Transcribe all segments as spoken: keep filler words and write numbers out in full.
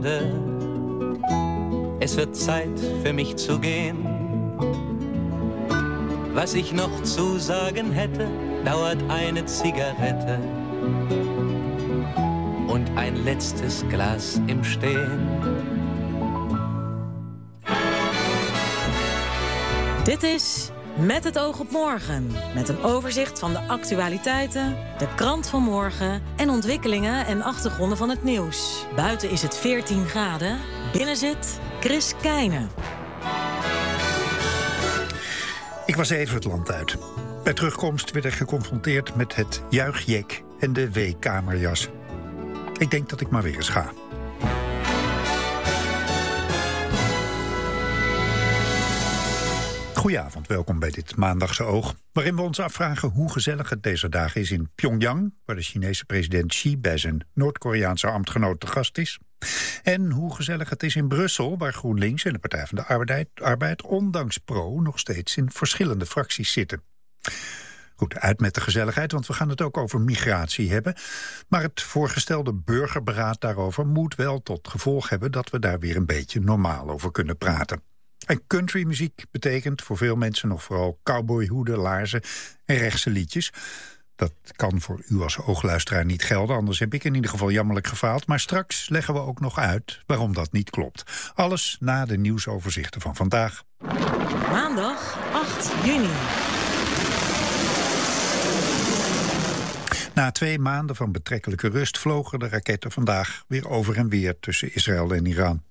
Es wird Zeit für mich zu gehen. Was ich noch zu sagen hätte, dauert eine Zigarette und ein letztes Glas im Stehen. Dit is Met het oog op morgen. Met een overzicht van de actualiteiten, de krant van morgen en ontwikkelingen en achtergronden van het nieuws. Buiten is het veertien graden. Binnen zit Chris Keijne. Ik was even het land uit. Bij terugkomst werd ik geconfronteerd met het juichjek en de weekkamerjas. Ik denk dat ik maar weer eens ga. Goedenavond, welkom bij dit Maandagse Oog, waarin we ons afvragen hoe gezellig het deze dagen is in Pyongyang, waar de Chinese president Xi bij zijn Noord-Koreaanse ambtgenoot te gast is. En hoe gezellig het is in Brussel, waar GroenLinks en de Partij van de Arbeid, Arbeid ondanks Pro nog steeds in verschillende fracties zitten. Goed, uit met de gezelligheid, want we gaan het ook over migratie hebben. Maar het voorgestelde burgerberaad daarover moet wel tot gevolg hebben dat we daar weer een beetje normaal over kunnen praten. En countrymuziek betekent voor veel mensen nog vooral cowboyhoeden, laarzen en rechtse liedjes. Dat kan voor u als oogluisteraar niet gelden, anders heb ik in ieder geval jammerlijk gefaald. Maar straks leggen we ook nog uit waarom dat niet klopt. Alles na de nieuwsoverzichten van vandaag. Maandag acht juni. Na twee maanden van betrekkelijke rust vlogen de raketten vandaag weer over en weer tussen Israël en Iran.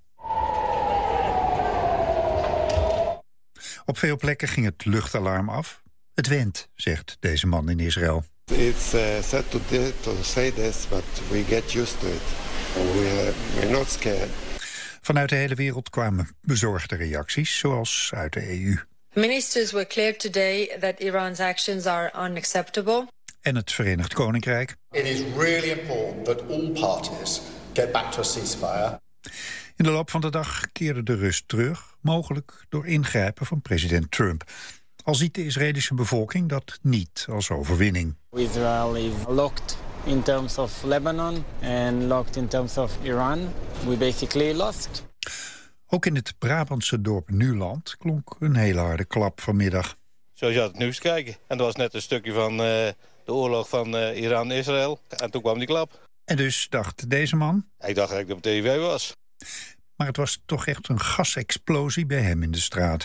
Op veel plekken ging het luchtalarm af. Het went, zegt deze man in Israël. It's uh, sad to, to say this, but we get used to it. We, we're not scared. Vanuit de hele wereld kwamen bezorgde reacties, zoals uit de E U. Ministers were clear today that Iran's actions are unacceptable. En het Verenigd Koninkrijk. It is really important that all parties get back to a ceasefire. In de loop van de dag keerde de rust terug, mogelijk door ingrijpen van president Trump. Al ziet de Israëlische bevolking dat niet als overwinning. Israel is locked in terms of Lebanon and locked in terms of Iran. We basically lost. Ook in het Brabantse dorp Nuland klonk een hele harde klap vanmiddag. Zoals je had het nieuws kijken. En dat was net een stukje van uh, de oorlog van uh, Iran en Israël. En toen kwam die klap. En dus dacht deze man... Ik dacht dat ik op tv was. Maar het was toch echt een gasexplosie bij hem in de straat.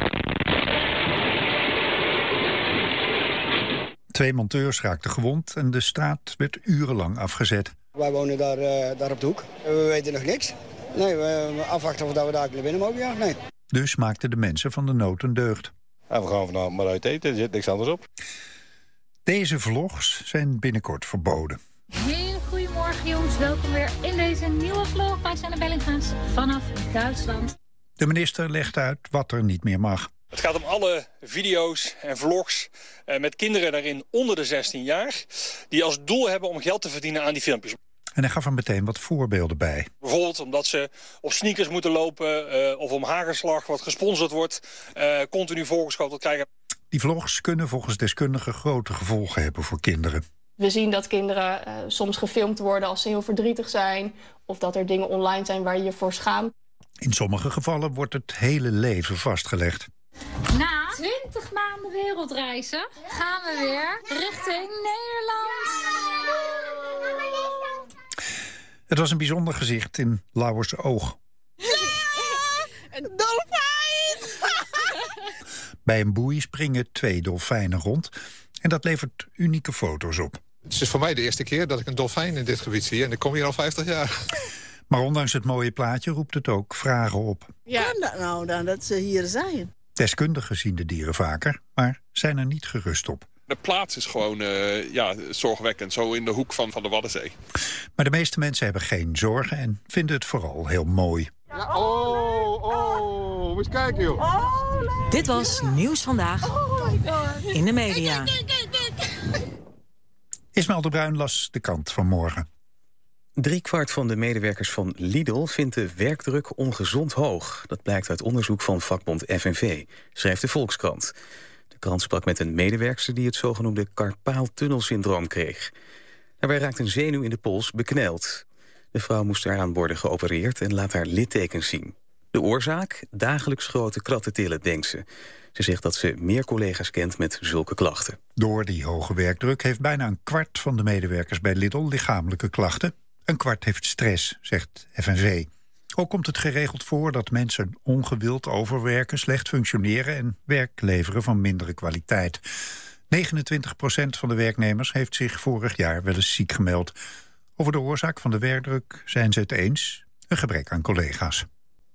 Twee monteurs raakten gewond en de straat werd urenlang afgezet. Wij wonen daar, uh, daar op de hoek. We weten nog niks. Nee, we afwachten of we daar naar binnen mogen. Ja, nee. Dus maakten de mensen van de nood een deugd. En we gaan vanavond maar uit eten, er zit niks anders op. Deze vlogs zijn binnenkort verboden. Heel goedemorgen jongens, welkom weer in deze nieuwe vlog. Wij zijn de Bellinga's vanaf Duitsland. De minister legt uit wat er niet meer mag. Het gaat om alle video's en vlogs eh, met kinderen daarin onder de zestien jaar... die als doel hebben om geld te verdienen aan die filmpjes. En hij gaf er meteen wat voorbeelden bij. Bijvoorbeeld omdat ze op sneakers moeten lopen... Uh, of om hagelslag wat gesponsord wordt, uh, continu voorgeschoteld krijgen. Die vlogs kunnen volgens deskundigen grote gevolgen hebben voor kinderen. We zien dat kinderen uh, soms gefilmd worden als ze heel verdrietig zijn... of dat er dingen online zijn waar je je voor schaamt. In sommige gevallen wordt het hele leven vastgelegd. Na twintig maanden wereldreizen gaan we weer richting Nederland. Het was een bijzonder gezicht in Lauwers oog. Ja, een dolfijn! Bij een boei springen twee dolfijnen rond. En dat levert unieke foto's op. Het is voor mij de eerste keer dat ik een dolfijn in dit gebied zie. En ik kom hier al vijftig jaar. Maar ondanks het mooie plaatje roept het ook vragen op. Ja. Kan dat nou dan, dat ze hier zijn? Deskundigen zien de dieren vaker, maar zijn er niet gerust op. De plaats is gewoon uh, ja, zorgwekkend, zo in de hoek van, van de Waddenzee. Maar de meeste mensen hebben geen zorgen en vinden het vooral heel mooi. Ja, oh, oh, moet je kijken joh. Oh, dit was Nieuws Vandaag in de media. Ismaël de Bruin las de krant van morgen. Driekwart van de medewerkers van Lidl vindt de werkdruk ongezond hoog. Dat blijkt uit onderzoek van vakbond F N V, schrijft de Volkskrant. De krant sprak met een medewerkster die het zogenoemde carpaaltunnelsyndroom kreeg. Daarbij raakt een zenuw in de pols bekneld. De vrouw moest eraan worden geopereerd en laat haar littekens zien. De oorzaak? Dagelijks grote kratten tillen, denkt ze. Ze zegt dat ze meer collega's kent met zulke klachten. Door die hoge werkdruk heeft bijna een kwart van de medewerkers bij Lidl lichamelijke klachten. Een kwart heeft stress, zegt F N V. Ook komt het geregeld voor dat mensen ongewild overwerken, slecht functioneren en werk leveren van mindere kwaliteit. negenentwintig procent van de werknemers heeft zich vorig jaar wel eens ziek gemeld. Over de oorzaak van de werkdruk zijn ze het eens: een gebrek aan collega's.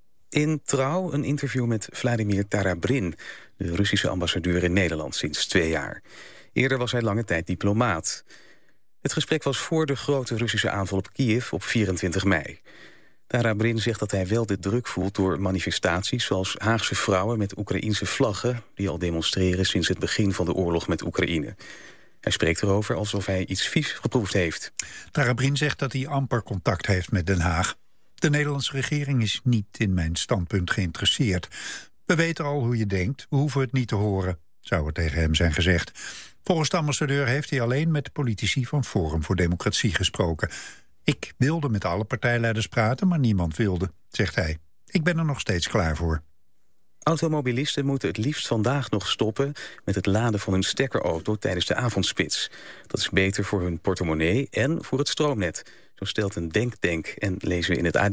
In Trouw een interview met Vladimir Tarabrin, de Russische ambassadeur in Nederland sinds twee jaar. Eerder was hij lange tijd diplomaat. Het gesprek was voor de grote Russische aanval op Kiev op vierentwintig mei. Tarabrin zegt dat hij wel de druk voelt door manifestaties zoals Haagse vrouwen met Oekraïense vlaggen die al demonstreren sinds het begin van de oorlog met Oekraïne. Hij spreekt erover alsof hij iets vies geproefd heeft. Tarabrin zegt dat hij amper contact heeft met Den Haag. De Nederlandse regering is niet in mijn standpunt geïnteresseerd. We weten al hoe je denkt, we hoeven het niet te horen, zou er tegen hem zijn gezegd. Volgens de ambassadeur heeft hij alleen met de politici van Forum voor Democratie gesproken. Ik wilde met alle partijleiders praten, maar niemand wilde, zegt hij. Ik ben er nog steeds klaar voor. Automobilisten moeten het liefst vandaag nog stoppen met het laden van hun stekkerauto tijdens de avondspits. Dat is beter voor hun portemonnee en voor het stroomnet. Zo stelt een denktank en lezen we in het A D.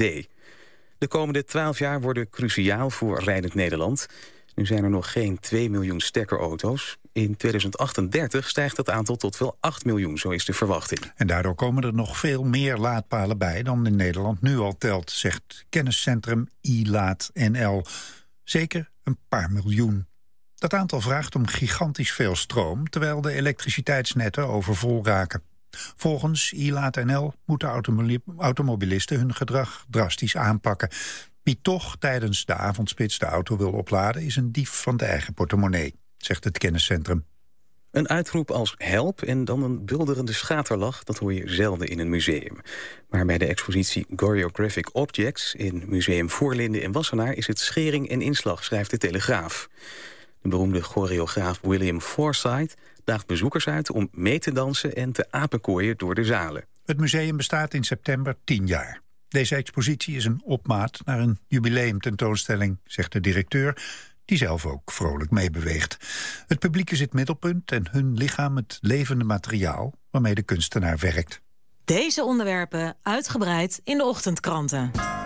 De komende twaalf jaar worden cruciaal voor rijdend Nederland. Nu zijn er nog geen twee miljoen stekkerauto's. In tweeduizend achtendertig stijgt dat aantal tot wel acht miljoen, zo is de verwachting. En daardoor komen er nog veel meer laadpalen bij dan in Nederland nu al telt, zegt kenniscentrum iLaat N L. Zeker een paar miljoen. Dat aantal vraagt om gigantisch veel stroom, terwijl de elektriciteitsnetten overvol raken. Volgens iLaat N L moeten automobilisten hun gedrag drastisch aanpakken. Wie toch tijdens de avondspits de auto wil opladen is een dief van de eigen portemonnee, zegt het kenniscentrum. Een uitroep als help en dan een bulderende schaterlach, dat hoor je zelden in een museum. Maar bij de expositie Choreographic Objects in Museum Voorlinden in Wassenaar is het schering en inslag, schrijft de Telegraaf. De beroemde choreograaf William Forsythe daagt bezoekers uit om mee te dansen en te apenkooien door de zalen. Het museum bestaat in september tien jaar. Deze expositie is een opmaat naar een jubileumtentoonstelling, zegt de directeur, die zelf ook vrolijk meebeweegt. Het publiek is het middelpunt en hun lichaam het levende materiaal waarmee de kunstenaar werkt. Deze onderwerpen uitgebreid in de ochtendkranten.